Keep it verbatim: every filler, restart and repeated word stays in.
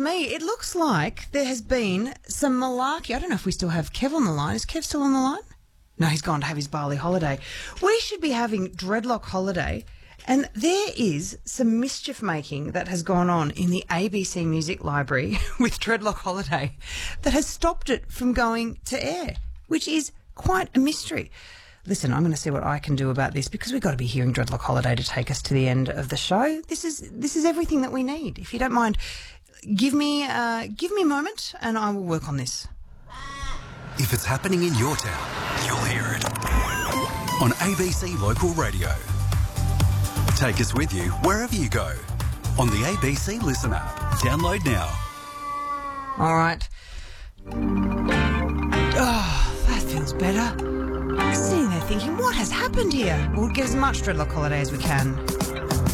me, it looks like there has been some malarkey. I don't know if we still have Kev on the line. Is Kev still on the line? No, he's gone to have his Bali holiday. We should be having Dreadlock Holiday, and there is some mischief making that has gone on in the A B C Music Library with Dreadlock Holiday that has stopped it from going to air, which is quite a mystery. Listen, I'm going to see what I can do about this because we've got to be hearing Dreadlock Holiday to take us to the end of the show. This is this is everything that we need. If you don't mind, give me uh, give me a moment and I will work on this. If it's happening in your town, you'll hear it on A B C Local Radio. Take us with you wherever you go on the A B C Listen app. Download now. All right. Oh, that feels better. Sitting there thinking, what has happened here? We'll get as much Dreadlock Holiday as we can.